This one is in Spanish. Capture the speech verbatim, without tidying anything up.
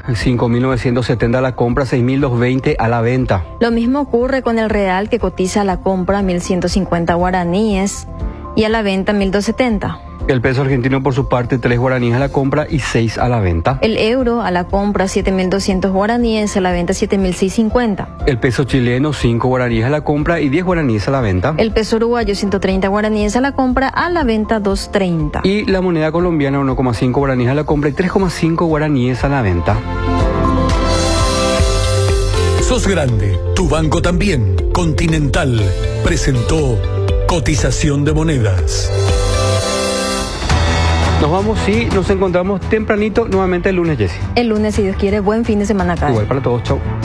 cinco mil novecientos setenta a la compra, seis mil doscientos veinte a la venta. Lo mismo ocurre con el real, que cotiza a la compra mil ciento cincuenta guaraníes y a la venta mil doscientos setenta. El peso argentino, por su parte, tres guaraníes a la compra y seis a la venta. El euro a la compra siete mil doscientos guaraníes, a la venta siete mil seiscientos cincuenta. El peso chileno, cinco guaraníes a la compra y diez guaraníes a la venta. El peso uruguayo, ciento treinta guaraníes a la compra, a la venta doscientos treinta. Y la moneda colombiana, uno coma cinco guaraníes a la compra y tres coma cinco guaraníes a la venta. Sos grande, tu banco también. Continental presentó Cotización de Monedas. Nos vamos y nos encontramos tempranito nuevamente el lunes, Jessy. El lunes, si Dios quiere. Buen fin de semana acá. Igual para todos, chau.